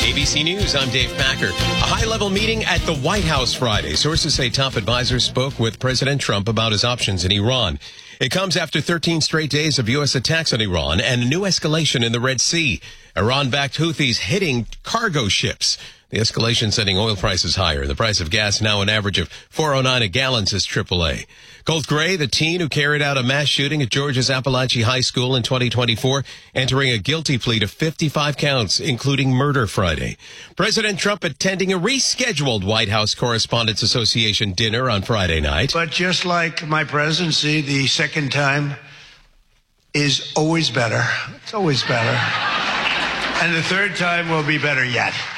ABC News, I'm Dave Packer. A high-level meeting at the White House Friday. Sources say top advisors spoke with President Trump about his options in Iran. It comes after 13 straight days of U.S. attacks on Iran and a new escalation in the Red Sea. Iran-backed Houthis hitting cargo ships. The escalation sending oil prices higher. The price of gas now an average of $4.09 a gallon, says AAA. Colt Gray, the teen who carried out a mass shooting at Georgia's Appalachian High School in 2024, entering a guilty plea to 55 counts, including murder Friday. President Trump attending a rescheduled White House Correspondents Association dinner on Friday night. But just like my presidency, the second time is always better. It's always better. And the third time will be better yet.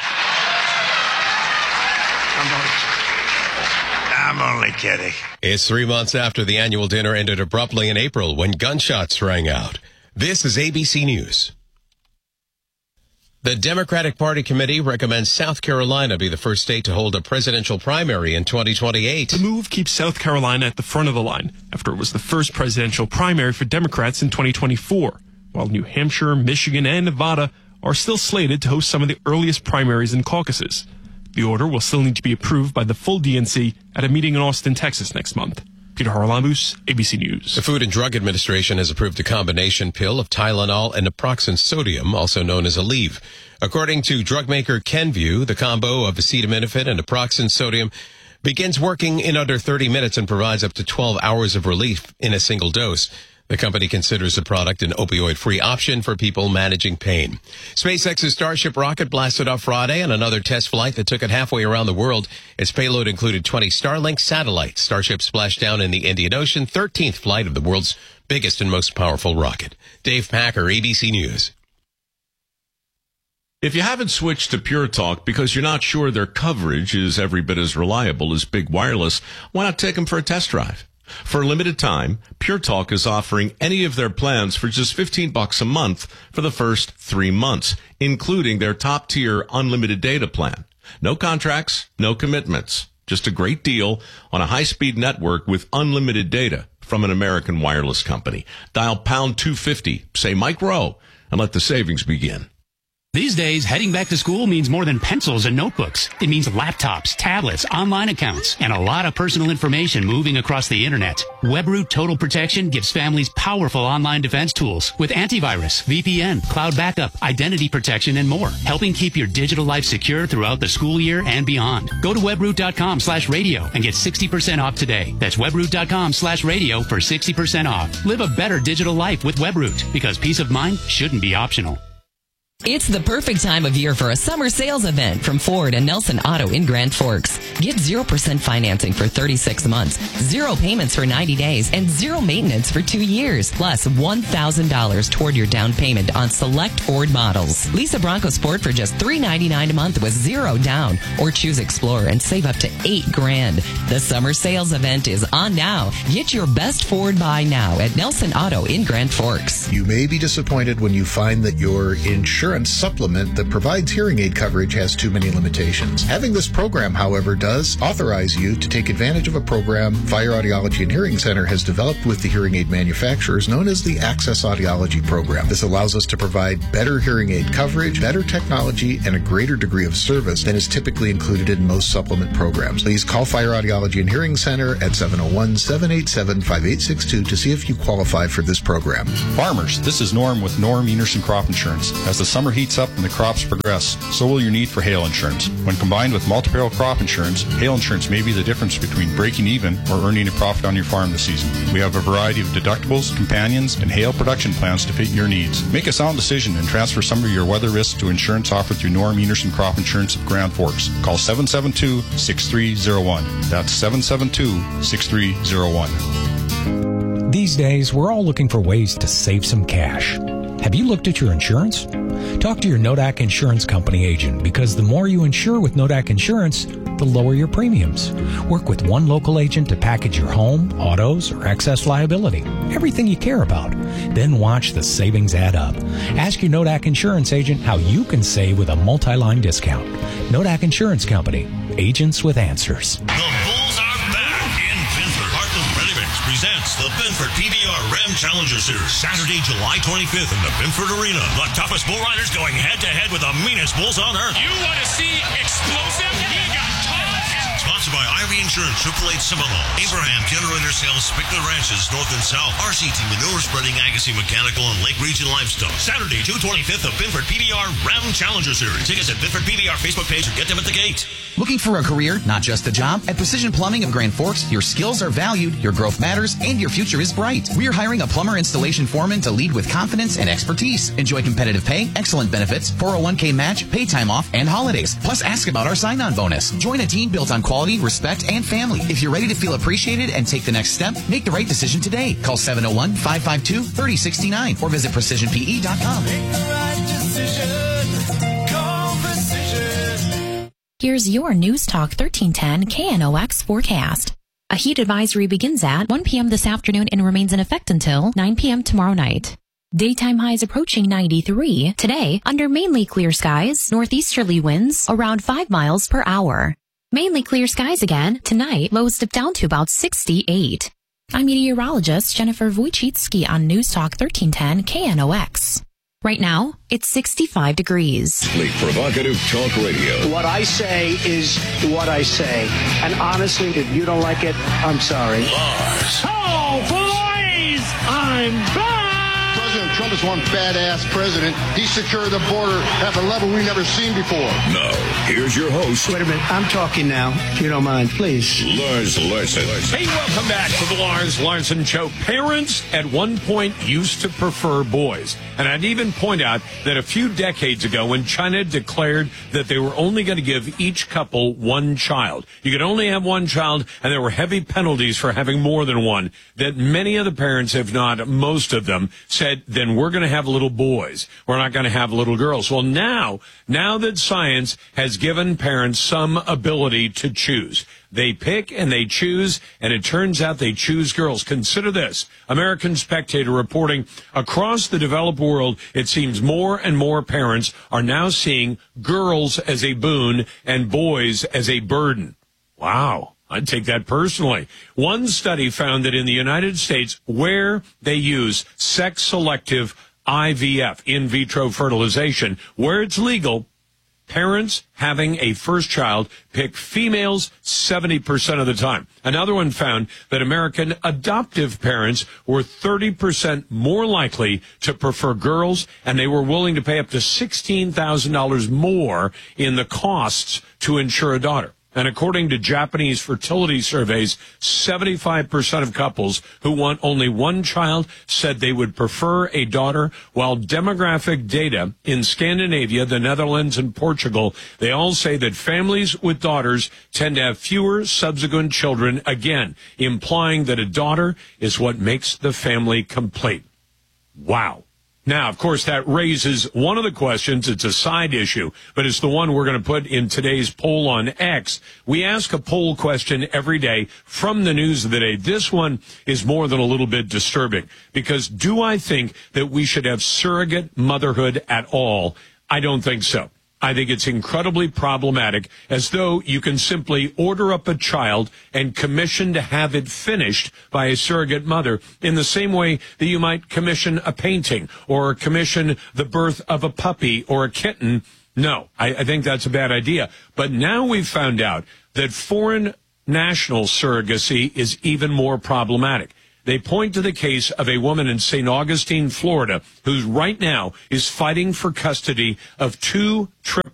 I'm only kidding. It's 3 months after the annual dinner ended abruptly in April when gunshots rang out. This is ABC News. The Democratic Party committee recommends South Carolina be the first state to hold a presidential primary in 2028. The move keeps South Carolina at the front of the line after it was the first presidential primary for Democrats in 2024, while New Hampshire, Michigan, and Nevada are still slated to host some of the earliest primaries and caucuses. The order will still need to be approved by the full DNC at a meeting in Austin, Texas next month. Peter Haralambous, ABC News. The Food and Drug Administration has approved a combination pill of Tylenol and naproxen sodium, also known as Aleve. According to drug maker Kenvue, the combo of acetaminophen and naproxen sodium begins working in under 30 minutes and provides up to 12 hours of relief in a single dose. The company considers the product an opioid-free option for people managing pain. SpaceX's Starship rocket blasted off Friday on another test flight that took it halfway around the world. Its payload included 20 Starlink satellites. Starship splashed down in the Indian Ocean, 13th flight of the world's biggest and most powerful rocket. Dave Packer, ABC News. If you haven't switched to Pure Talk because you're not sure their coverage is every bit as reliable as Big Wireless, why not take them for a test drive? For a limited time, Pure Talk is offering any of their plans for just $15 a month for the first 3 months, including their top-tier unlimited data plan. No contracts, no commitments. Just a great deal on a high-speed network with unlimited data from an American wireless company. Dial pound 250, say Mike Rowe, and let the savings begin. These days, heading back to school means more than pencils and notebooks. It means laptops, tablets, online accounts, and a lot of personal information moving across the internet. WebRoot Total Protection gives families powerful online defense tools with antivirus, VPN, cloud backup, identity protection, and more, helping keep your digital life secure throughout the school year and beyond. Go to webroot.com/radio and get 60% off today. That's webroot.com/radio for 60% off. Live a better digital life with WebRoot, because peace of mind shouldn't be optional. It's the perfect time of year for a summer sales event from Ford and Nelson Auto in Grand Forks. Get 0% financing for 36 months, 0 payments for 90 days, and 0 maintenance for 2 years, plus $1,000 toward your down payment on select Ford models. Lease a Bronco Sport for just $399 a month with 0 down, or choose Explorer and save up to $8,000. The summer sales event is on now. Get your best Ford buy now at Nelson Auto in Grand Forks. You may be disappointed when you find that your insurance supplement that provides hearing aid coverage has too many limitations. Having this program, however, does authorize you to take advantage of a program Fire Audiology and Hearing Center has developed with the hearing aid manufacturers, known as the Access Audiology Program. This allows us to provide better hearing aid coverage, better technology, and a greater degree of service than is typically included in most supplement programs. Please call Fire Audiology and Hearing Center at 701-787-5862 to see if you qualify for this program. Farmers, this is Norm with Norm Enerson Crop Insurance. As the summer heats up and the crops progress, so will your need for hail insurance. When combined with multi-peril crop insurance, hail insurance may be the difference between breaking even or earning a profit on your farm this season. We have a variety of deductibles, companions, and hail production plans to fit your needs. Make a sound decision and transfer some of your weather risks to insurance offered through Norm Enerson Crop Insurance of Grand Forks. Call 772-6301. That's 772-6301. These days, we're all looking for ways to save some cash. Have you looked at your insurance? Talk to your Nodak Insurance Company agent, because the more you insure with Nodak Insurance, the lower your premiums. Work with one local agent to package your home, autos, or excess liability, everything you care about. Then watch the savings add up. Ask your Nodak Insurance agent how you can save with a multi-line discount. Nodak Insurance Company, agents with answers. The Bulls are back in Pinford. Heartland Ready Mix presents the Pinford Binford PBR Ram Challenger Series, Saturday, July 25th in the Binford Arena. The toughest bull riders going head-to-head with the meanest bulls on earth. You want to see explosive? We got Sponsored by Ivy Insurance, 888 Cimarron, Abraham Generator Sales, Spickler Ranches, North and South, RCT Manure Spreading, Agassiz Mechanical, and Lake Region Livestock. Saturday, June 25th, the Binford PBR Ram Challenger Series. Tickets at Binford PBR Facebook page or get them at the gate. Looking for a career, not just a job? At Precision Plumbing of Grand Forks, your skills are valued, your growth matters, and your future is bright. We're hiring a plumber installation foreman to lead with confidence and expertise. Enjoy competitive pay, excellent benefits, 401k match, paid time off, and holidays. Plus, ask about our sign-on bonus. Join a team built on quality, respect, and family. If you're ready to feel appreciated and take the next step, make the right decision today. Call 701-552-3069 or visit precisionpe.com. Make the right decision. Call Precision. Here's your News Talk 1310 KNOX forecast. A heat advisory begins at 1 p.m. this afternoon and remains in effect until 9 p.m. tomorrow night. Daytime highs approaching 93. Today, under mainly clear skies, northeasterly winds around 5 miles per hour. Mainly clear skies again. Tonight, lows dip down to about 68. I'm meteorologist Jennifer Wojcicki on News Talk 1310 KNOX. Right now, it's 65 degrees. Provocative talk radio. What I say is what I say. And honestly, if you don't like it, I'm sorry. Lars. Oh, boys! I'm back! President Trump is one badass president. He secured the border at a level we've never seen before. Now, here's your host. Wait a minute. I'm talking now, if you don't mind, please. Lars Larson. Hey, welcome back to the Lars Larson Show. Parents at one point used to prefer boys. And I'd even point out that a few decades ago, when China declared that they were only going to give each couple one child, you could only have one child, and there were heavy penalties for having more than one, that many of the parents, if not most of them, said, then we're going to have little boys. We're not going to have little girls. Well, now that science has given parents some ability to choose, they pick and they choose, and it turns out they choose girls. Consider this. American Spectator reporting across the developed world, it seems more and more parents are now seeing girls as a boon and boys as a burden. Wow. I'd take that personally. One study found that in the United States, where they use sex-selective IVF, in vitro fertilization, where it's legal, parents having a first child pick females 70% of the time. Another one found that American adoptive parents were 30% more likely to prefer girls, and they were willing to pay up to $16,000 more in the costs to insure a daughter. And according to Japanese fertility surveys, 75% of couples who want only one child said they would prefer a daughter, while demographic data in Scandinavia, the Netherlands, and Portugal, they all say that families with daughters tend to have fewer subsequent children, again, implying that a daughter is what makes the family complete. Wow. Now, of course, that raises one of the questions. It's a side issue, but it's the one we're going to put in today's poll on X. We ask a poll question every day from the news of the day. This one is more than a little bit disturbing, because do I think that we should have surrogate motherhood at all? I don't think so. I think it's incredibly problematic, as though you can simply order up a child and commission to have it finished by a surrogate mother in the same way that you might commission a painting or commission the birth of a puppy or a kitten. No, I think that's a bad idea. But now we've found out that foreign national surrogacy is even more problematic. They point to the case of a woman in St. Augustine, Florida, who right now is fighting for custody of two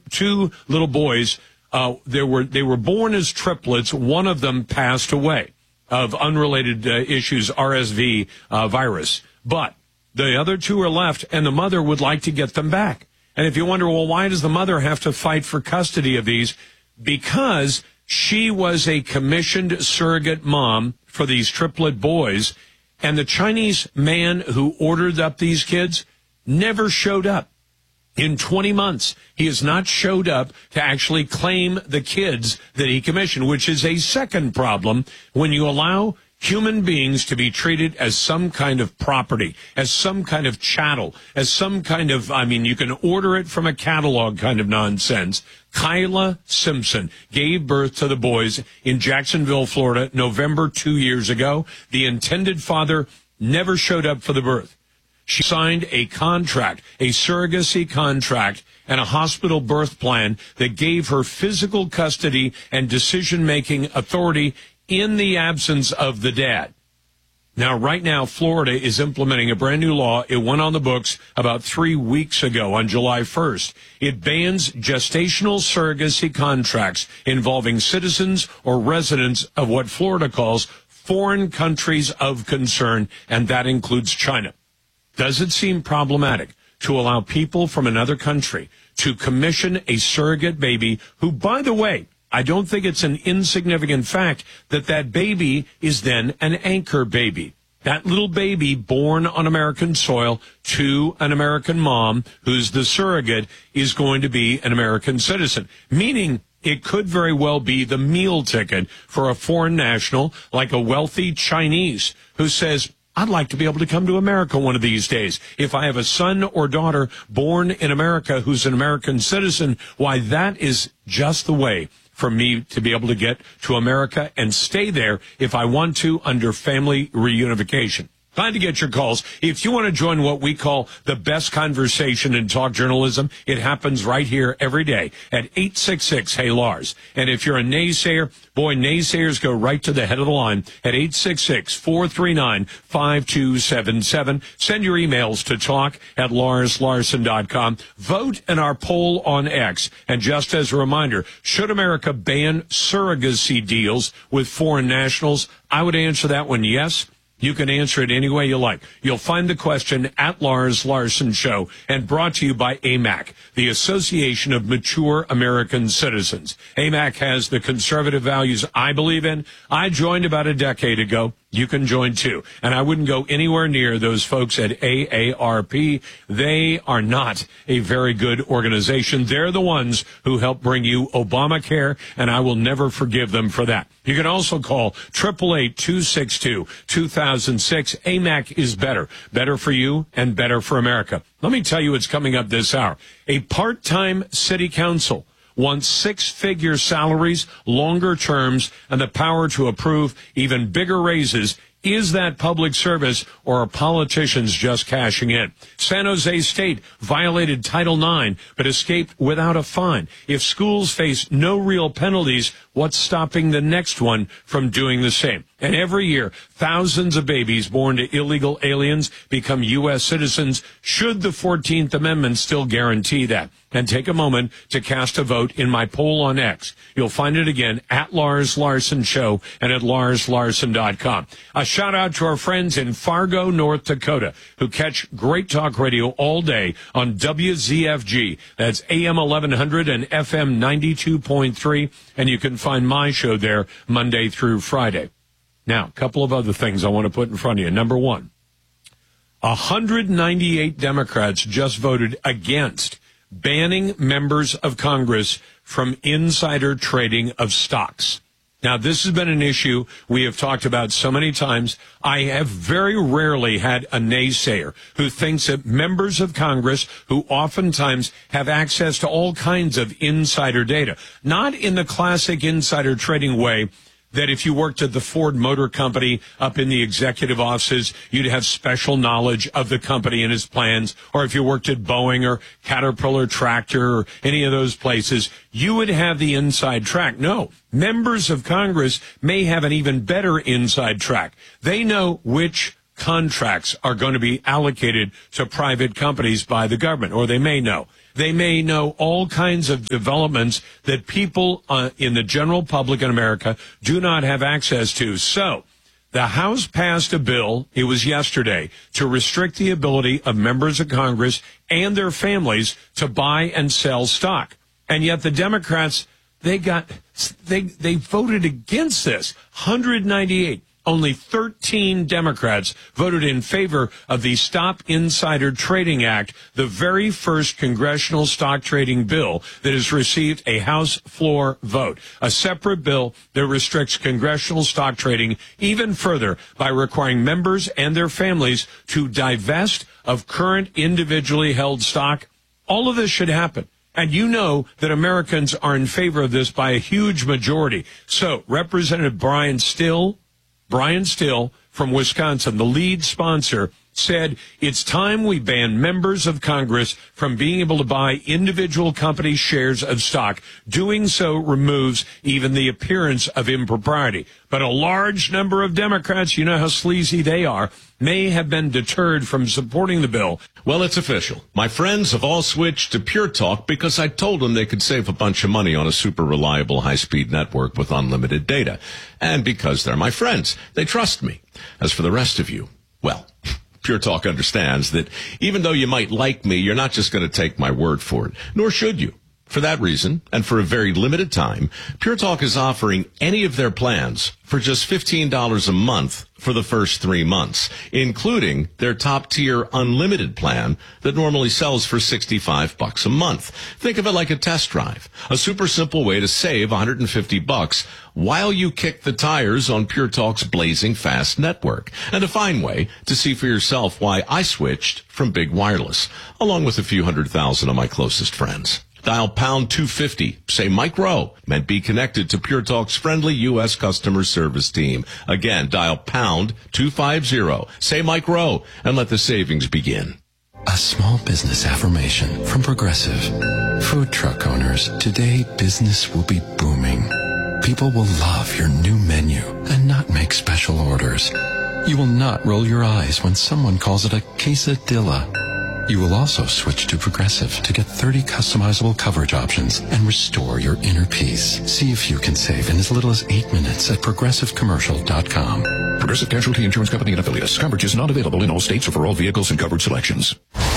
little boys. They were born as triplets. One of them passed away of unrelated issues, RSV virus. But the other two are left, and the mother would like to get them back. And if you wonder, well, why does the mother have to fight for custody of these? Because she was a commissioned surrogate mom for these triplet boys, and the Chinese man who ordered up these kids never showed up. In 20 months, he has not showed up to actually claim the kids that he commissioned, which is a second problem when you allow human beings to be treated as some kind of property, as some kind of chattel, as some kind of, you can order it from a catalog kind of nonsense. Kyla Simpson gave birth to the boys in Jacksonville, Florida, November 2 years ago. The intended father never showed up for the birth. She signed a contract, a surrogacy contract, and a hospital birth plan that gave her physical custody and decision-making authority in the absence of the dad. Now, right now, Florida is implementing a brand new law. It went on the books about 3 weeks ago on July 1st. It bans gestational surrogacy contracts involving citizens or residents of what Florida calls foreign countries of concern, and that includes China. Does it seem problematic to allow people from another country to commission a surrogate baby who, by the way, I don't think it's an insignificant fact that that baby is then an anchor baby. That little baby born on American soil to an American mom who's the surrogate is going to be an American citizen, meaning it could very well be the meal ticket for a foreign national like a wealthy Chinese who says, I'd like to be able to come to America one of these days. If I have a son or daughter born in America who's an American citizen, why, that is just the way for me to be able to get to America and stay there if I want to under family reunification. Glad to get your calls. If you want to join what we call the best conversation in talk journalism, it happens right here every day at 866-HEY-LARS. And if you're a naysayer, boy, naysayers go right to the head of the line at 866-439-5277. Send your emails to talk@LarsLarson.com. Vote in our poll on X. And just as a reminder, should America ban surrogacy deals with foreign nationals? I would answer that one yes. You can answer it any way you like. You'll find the question at Lars Larson Show, and brought to you by AMAC, the Association of Mature American Citizens. AMAC has the conservative values I believe in. I joined about a decade ago. You can join too. And I wouldn't go anywhere near those folks at AARP. They are not a very good organization. They're the ones who helped bring you Obamacare, and I will never forgive them for that. You can also call 888-262-2006. AMAC is better. Better for you and better for America. Let me tell you what's coming up this hour. A part-time city council wants six-figure salaries, longer terms, and the power to approve even bigger raises. Is that public service, or are politicians just cashing in? San Jose State violated Title IX but escaped without a fine. If schools face no real penalties, what's stopping the next one from doing the same? And every year, thousands of babies born to illegal aliens become U.S. citizens. Should the 14th Amendment still guarantee that? And take a moment to cast a vote in my poll on X. You'll find it again at Lars Larson Show and at LarsLarson.com. A shout out to our friends in Fargo, North Dakota, who catch great talk radio all day on WZFG. That's AM 1100 and FM 92.3. And you can find my show there Monday through Friday. Now, a couple of other things I want to put in front of you. Number one, 198 Democrats just voted against banning members of Congress from insider trading of stocks. Now, this has been an issue we have talked about so many times. I have very rarely had a naysayer who thinks that members of Congress, who oftentimes have access to all kinds of insider data, not in the classic insider trading way, that if you worked at the Ford Motor Company up in the executive offices, you'd have special knowledge of the company and its plans. Or if you worked at Boeing or Caterpillar Tractor or any of those places, you would have the inside track. No, members of Congress may have an even better inside track. They know which contracts are going to be allocated to private companies by the government, or they may know. They may know all kinds of developments that people in the general public in America do not have access to. So the House passed a bill, it was yesterday, to restrict the ability of members of Congress and their families to buy and sell stock. And yet the Democrats, they voted against this. 198. Only 13 Democrats voted in favor of the Stop Insider Trading Act, the very first congressional stock trading bill that has received a House floor vote. A separate bill that restricts congressional stock trading even further by requiring members and their families to divest of current individually held stock. All of this should happen. And you know that Americans are in favor of this by a huge majority. So Representative Brian Still from Wisconsin, the lead sponsor, said it's time we ban members of Congress from being able to buy individual company shares of stock. Doing so removes even the appearance of impropriety. But a large number of Democrats, you know how sleazy they are, may have been deterred from supporting the bill. Well, it's official. My friends have all switched to Pure Talk because I told them they could save a bunch of money on a super reliable high-speed network with unlimited data. And because they're my friends, they trust me. As for the rest of you, well, Pure Talk understands that even though you might like me, you're not just going to take my word for it, nor should you. For that reason, and for a very limited time, Pure Talk is offering any of their plans for just $15 a month for the first 3 months, including their top-tier unlimited plan that normally sells for $65 a month. Think of it like a test drive, a super simple way to save $150 while you kick the tires on Pure Talk's blazing fast network, and a fine way to see for yourself why I switched from big wireless, along with a few 100,000 of my closest friends. Dial pound 250, say Mike Rowe, and be connected to Pure Talk's friendly U.S. customer service team. Again, dial pound 250, say Mike Rowe, and let the savings begin. A small business affirmation from Progressive. Food truck owners, today business will be booming. People will love your new menu and not make special orders. You will not roll your eyes when someone calls it a quesadilla. You will also switch to Progressive to get 30 customizable coverage options and restore your inner peace. See if you can save in as little as 8 minutes at ProgressiveCommercial.com. Progressive Casualty Insurance Company and Affiliates. Coverage is not available in all states or for all vehicles and coverage selections.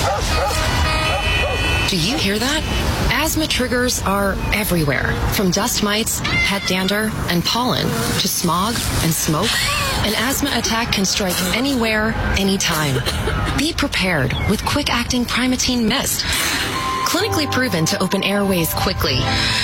Do you hear that? Asthma triggers are everywhere, from dust mites, pet dander, and pollen, to smog and smoke. An asthma attack can strike anywhere, anytime. Be prepared with quick-acting Primatene Mist. Clinically proven to open airways quickly.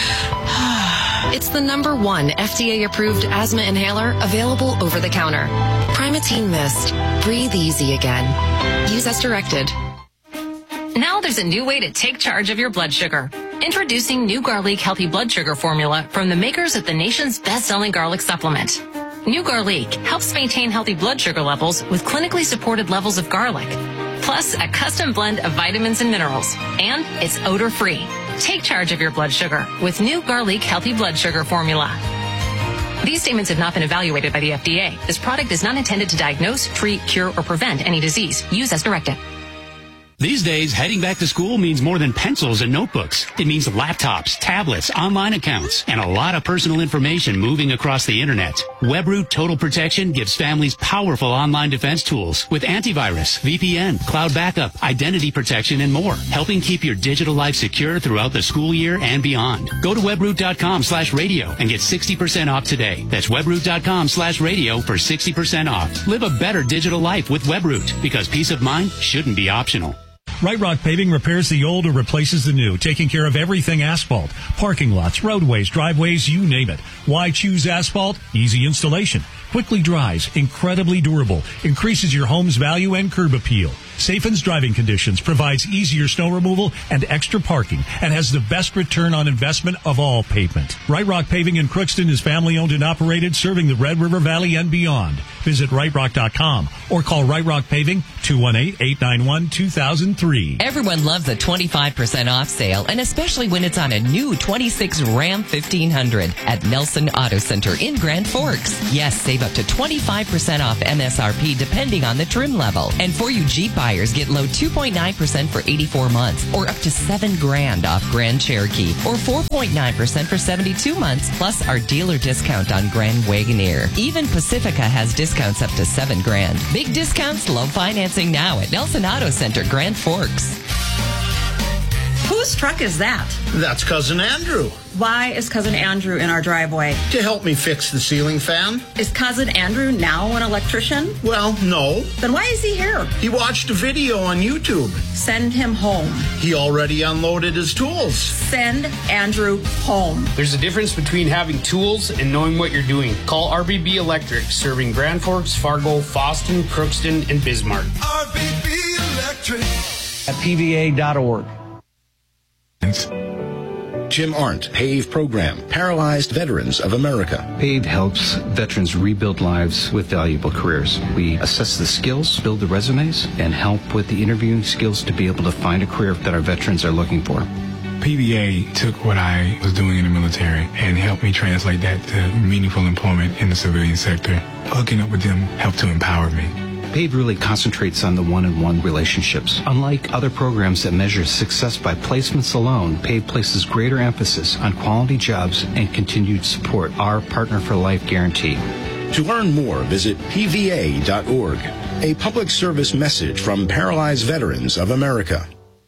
It's the #1 FDA-approved asthma inhaler available over the counter. Primatene Mist. Breathe easy again. Use as directed. Now there's a new way to take charge of your blood sugar. Introducing new Garlic Healthy Blood Sugar Formula from the makers of the nation's best-selling garlic supplement. New Garlic helps maintain healthy blood sugar levels with clinically supported levels of garlic, plus a custom blend of vitamins and minerals, and it's odor-free. Take charge of your blood sugar with new Garlic Healthy Blood Sugar Formula. These statements have not been evaluated by the FDA. This product is not intended to diagnose, treat, cure, or prevent any disease. Use as directed. These days, heading back to school means more than pencils and notebooks. It means laptops, tablets, online accounts, and a lot of personal information moving across the internet. Webroot Total Protection gives families powerful online defense tools with antivirus, VPN, cloud backup, identity protection, and more, helping keep your digital life secure throughout the school year and beyond. Go to webroot.com/radio and get 60% off today. That's webroot.com/radio for 60% off. Live a better digital life with Webroot, because peace of mind shouldn't be optional. Right Rock Paving repairs the old or replaces the new, taking care of everything asphalt. Parking lots, roadways, driveways, you name it. Why choose asphalt? Easy installation. Quickly dries, incredibly durable, increases your home's value and curb appeal. Safens driving conditions, provides easier snow removal and extra parking, and has the best return on investment of all pavement. Right Rock Paving in Crookston is family-owned and operated, serving the Red River Valley and beyond. Visit rightrock.com or call Right Rock Paving 218-891-2003. Everyone loves a 25% off sale, and especially when it's on a new 26 Ram 1500 at Nelson Auto Center in Grand Forks. Yes, save up to 25% off MSRP depending on the trim level. And for you Jeep buyers, get low 2.9% for 84 months, or up to $7,000 off Grand Cherokee, or 4.9% for 72 months, plus our dealer discount on Grand Wagoneer. Even Pacifica has discounts up to $7,000. Big discounts, low financing now at Nelson Auto Center, Grand Forks. Whose truck is that? That's Cousin Andrew. Why is Cousin Andrew in our driveway? To help me fix the ceiling fan. Is Cousin Andrew now an electrician? Well, no. Then why is he here? He watched a video on YouTube. Send him home. He already unloaded his tools. Send Andrew home. There's a difference between having tools and knowing what you're doing. Call RBB Electric, serving Grand Forks, Fargo, Fosston, Crookston, and Bismarck. RBB Electric. At PVA.org. Jim Arndt, PAVE program, Paralyzed Veterans of America. PAVE helps veterans rebuild lives with valuable careers. We assess the skills, build the resumes, and help with the interviewing skills to be able to find a career that our veterans are looking for. PVA took what I was doing in the military and helped me translate that to meaningful employment in the civilian sector. Hooking up with them helped to empower me. PAVE really concentrates on the one-on-one relationships. Unlike other programs that measure success by placements alone, PAVE places greater emphasis on quality jobs and continued support. Our Partner for Life guarantee. To learn more, visit pva.org. A public service message from Paralyzed Veterans of America.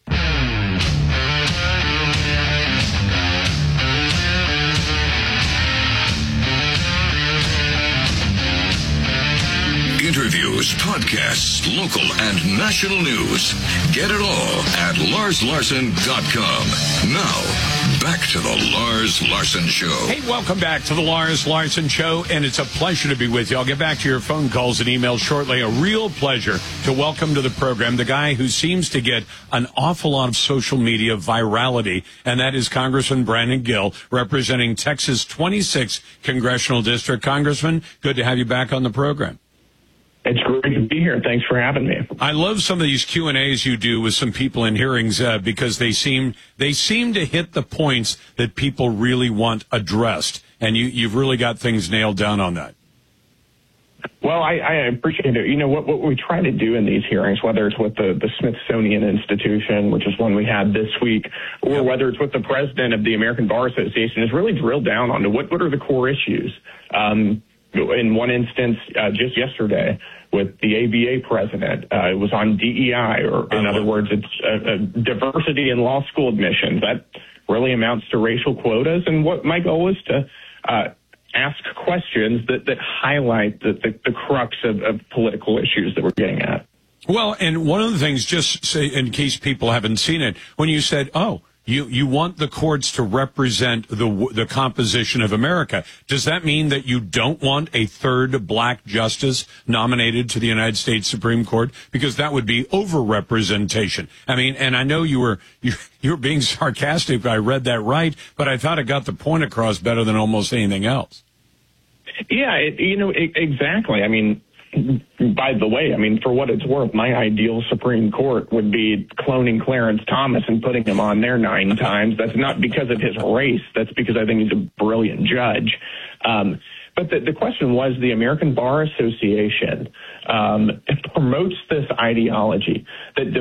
Interviews, podcasts, local and national news. Get it all at LarsLarson.com. Now, back to the Lars Larson Show. Hey, welcome back to the Lars Larson Show, and it's a pleasure to be with you. I'll get back to your phone calls and emails shortly. A real pleasure to welcome to the program the guy who seems to get an awful lot of social media virality, and that is Congressman Brandon Gill, representing Texas' 26th Congressional District. Congressman, good to have you back on the program. It's great to be here. Thanks for having me. I love some of these Q&As you do with some people in hearings because they seem to hit the points that people really want addressed, and you've really got things nailed down on that. Well, I appreciate it. You know, what we try to do in these hearings, whether it's with the Smithsonian Institution, which is one we had this week, or whether it's with the president of the American Bar Association, is really drill down onto what are the core issues. In one instance, just yesterday, with the ABA president, it was on DEI, or in other words, it's diversity in law school admissions. That really amounts to racial quotas. And what my goal is to ask questions that highlight the crux of political issues that we're getting at. Well, and one of the things, just say, in case people haven't seen it, when you said, you want the courts to represent the composition of America. Does that mean that you don't want a third black justice nominated to the United States Supreme Court? Because that would be overrepresentation. I mean, and I know you were being sarcastic. I read that right, but I thought it got the point across better than almost anything else. Yeah, exactly. I mean, by the way, for what it's worth, my ideal Supreme Court would be cloning Clarence Thomas and putting him on there 9 times. That's not because of his race. That's because I think he's a brilliant judge. But the question was, the American Bar Association promotes this ideology that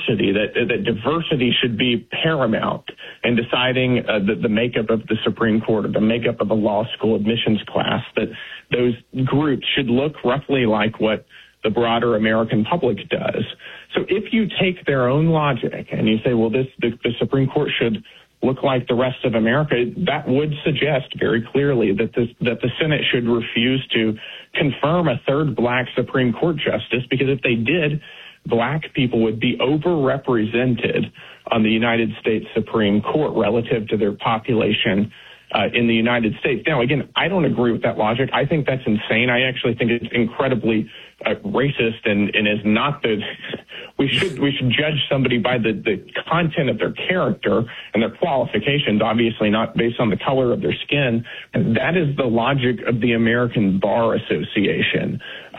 diversity should be paramount in deciding the makeup of the Supreme Court or the makeup of a law school admissions class, that those groups should look roughly like what the broader American public does. So if you take their own logic and you say, well, the Supreme Court should look like the rest of America, that would suggest very clearly that the Senate should refuse to confirm a third black Supreme Court justice, because if they did, black people would be overrepresented on the United States Supreme Court relative to their population in the United States. Now, again, I don't agree with that logic. I think that's insane. I actually think it's incredibly racist and is not we should judge somebody by the content of their character and their qualifications, obviously not based on the color of their skin. And that is the logic of the American Bar Association.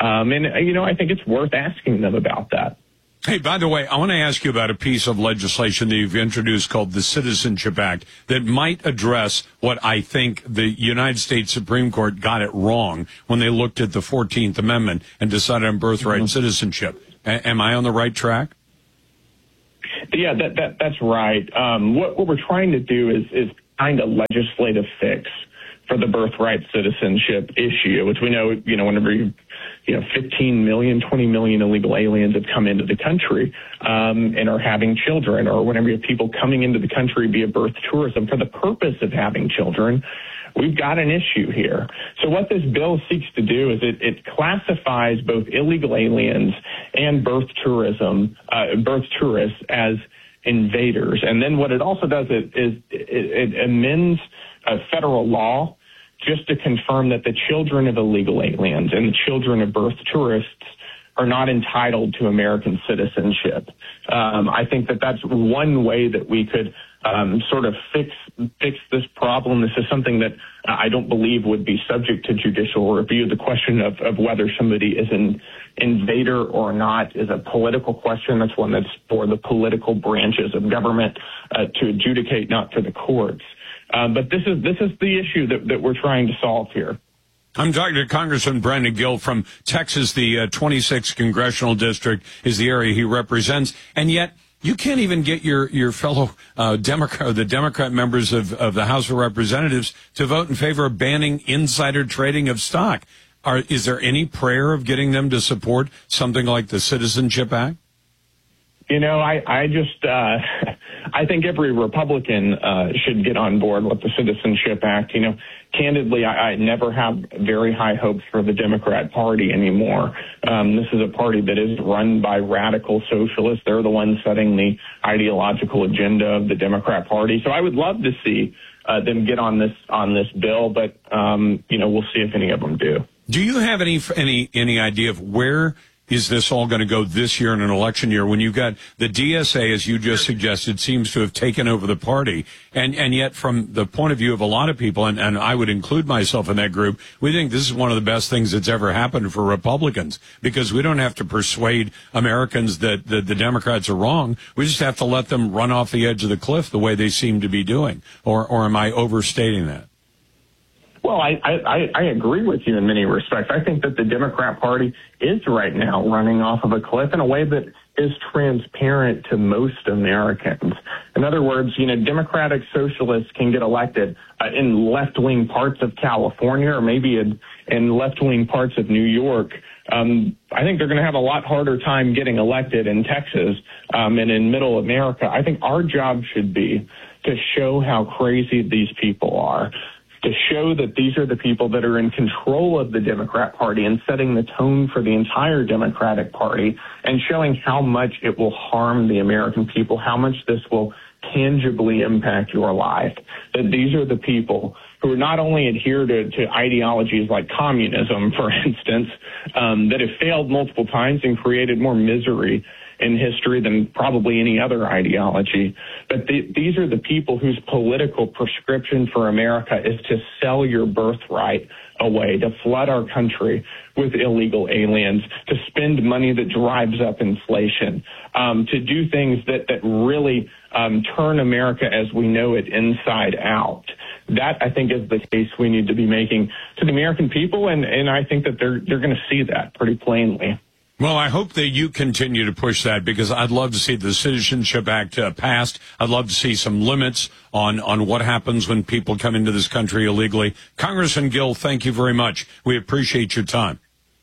I think it's worth asking them about that. Hey, by the way, I want to ask you about a piece of legislation that you've introduced called the Citizenship Act that might address what I think the United States Supreme Court got it wrong when they looked at the 14th Amendment and decided on birthright citizenship. Am I on the right track? Yeah, that's right. What we're trying to do is kind of legislative fix for the birthright citizenship issue, which we know, whenever 15 million, 20 million illegal aliens have come into the country and are having children, or whenever you have people coming into the country via birth tourism for the purpose of having children, we've got an issue here. So what this bill seeks to do is it classifies both illegal aliens and birth tourists as invaders. And then what it also does is it amends federal law just to confirm that the children of illegal aliens and the children of birth tourists are not entitled to American citizenship. I think that's one way that we could sort of fix this problem. This is something that I don't believe would be subject to judicial review. The question of whether somebody is an invader or not is a political question. That's one that's for the political branches of government to adjudicate, not for the courts. But this is the issue that we're trying to solve here. I'm talking to Congressman Brandon Gill from Texas. The 26th congressional district is the area he represents, and yet you can't even get your fellow the Democrat members of the House of Representatives to vote in favor of banning insider trading of stock. Is there any prayer of getting them to support something like the Citizenship Act? You know, I think every Republican should get on board with the Citizenship Act. You know, candidly, I never have very high hopes for the Democrat Party anymore. This is a party that is run by radical socialists. They're the ones setting the ideological agenda of the Democrat Party. So I would love to see them get on this bill, but you know, we'll see if any of them do. Do you have any idea of where is this all going to go this year in an election year when you've got the DSA, as you just suggested, seems to have taken over the party? And yet from the point of view of a lot of people, and I would include myself in that group, we think this is one of the best things that's ever happened for Republicans because we don't have to persuade Americans that the Democrats are wrong. We just have to let them run off the edge of the cliff the way they seem to be doing. Or am I overstating that? Well, I agree with you in many respects. I think that the Democrat Party is right now running off of a cliff in a way that is transparent to most Americans. In other words, you know, Democratic socialists can get elected in left-wing parts of California or maybe in left-wing parts of New York. I think they're going to have a lot harder time getting elected in Texas and in middle America. I think our job should be to show how crazy these people are, to show that these are the people that are in control of the Democrat Party and setting the tone for the entire Democratic Party and showing how much it will harm the American people, how much this will tangibly impact your life. That these are the people who not only adhere to ideologies like communism, for instance, that have failed multiple times and created more misery in history than probably any other ideology. But these are the people whose political prescription for America is to sell your birthright away, to flood our country with illegal aliens, to spend money that drives up inflation, to do things that really turn America as we know it inside out. That, I think, is the case we need to be making to the American people, and I think that they're going to see that pretty plainly. Well, I hope that you continue to push that because I'd love to see the Citizenship Act passed. I'd love to see some limits on what happens when people come into this country illegally. Congressman Gill, thank you very much. We appreciate your time.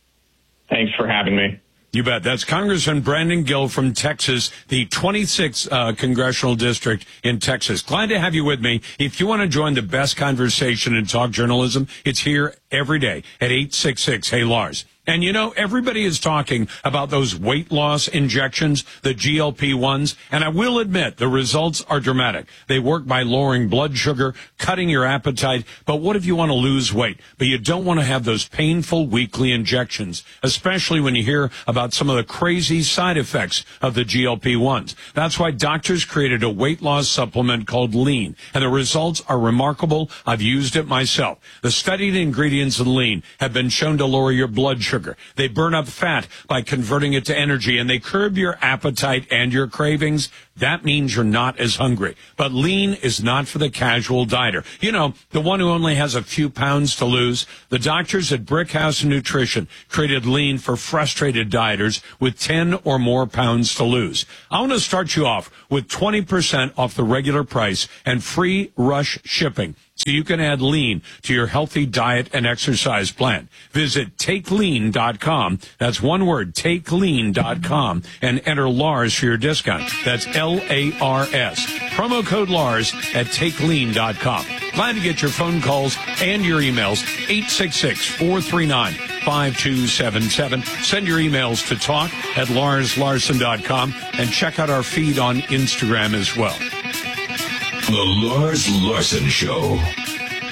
Thanks for having me. You bet. That's Congressman Brandon Gill from Texas, the 26th congressional district in Texas. Glad to have you with me. If you want to join the best conversation in talk journalism, it's here every day at 866-HEY-LARS. And, you know, everybody is talking about those weight loss injections, the GLP-1s, and I will admit the results are dramatic. They work by lowering blood sugar, cutting your appetite, but what if you want to lose weight, but you don't want to have those painful weekly injections, especially when you hear about some of the crazy side effects of the GLP-1s. That's why doctors created a weight loss supplement called Lean, and the results are remarkable. I've used it myself. The studied ingredients in Lean have been shown to lower your blood sugar. They burn up fat by converting it to energy, and they curb your appetite and your cravings. That means you're not as hungry. But Lean is not for the casual dieter. You know, the one who only has a few pounds to lose. The doctors at Brickhouse Nutrition created Lean for frustrated dieters with 10 or more pounds to lose. I want to start you off with 20% off the regular price and free rush shipping, so you can add Lean to your healthy diet and exercise plan. Visit TakeLean.com. That's one word, TakeLean.com, and enter Lars for your discount. That's L-A-R-S. Promo code Lars at TakeLean.com. Glad to get your phone calls and your emails. 866-439-5277. Send your emails to talk@LarsLarson.com and check out our feed on Instagram as well. The Lars Larson Show.